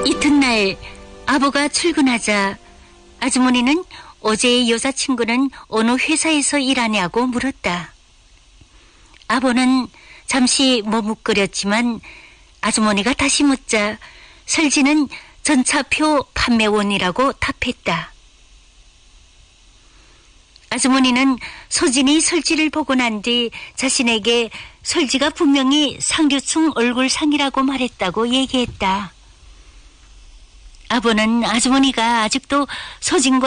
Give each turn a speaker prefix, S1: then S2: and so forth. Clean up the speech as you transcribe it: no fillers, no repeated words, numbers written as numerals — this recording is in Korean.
S1: 이튿날 아버가 출근하자 아주머니는 어제의 여자친구는 어느 회사에서 일하냐고 물었다. 아버는 잠시 머뭇거렸지만 아주머니가 다시 묻자 설지는 전차표 판매원이라고 답했다. 아주머니는 서진이 설지를 보고 난 뒤 자신에게 설지가 분명히 상류층 얼굴상이라고 말했다고 얘기했다. 아버는 아주머니가 아직도 서진과